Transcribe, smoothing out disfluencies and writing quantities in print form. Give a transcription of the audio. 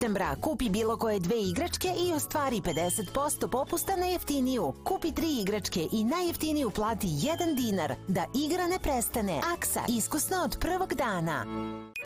septembra kupi bilo koje 2 igračke i ostvari 50% popusta na jeftiniju. Kupi 3 igračke i najjeftiniju plati 1 dinar. Da igra ne prestane. Aksa, iskusno od prvog dana.